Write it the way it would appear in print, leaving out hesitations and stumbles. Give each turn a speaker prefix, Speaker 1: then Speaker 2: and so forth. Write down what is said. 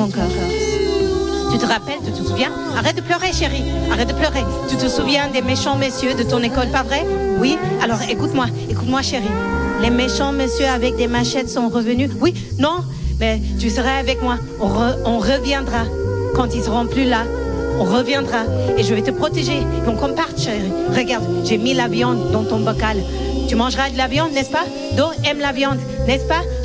Speaker 1: ton cœur. Tu te rappelles, tu te souviens? Arrête de pleurer, chérie. Arrête de pleurer. Tu te souviens des méchants messieurs de ton école, pas vrai? Oui? Alors écoute-moi, chérie. Les méchants messieurs avec des machettes sont revenus. Oui? Non? Mais tu seras avec moi. On reviendra. Quand ils seront plus là, on reviendra. Et je vais te protéger. Donc on parte, chérie. Regarde, j'ai mis la viande dans ton bocal. Tu mangeras de la viande, n'est-ce pas? Do aime la viande, n'est-ce pas?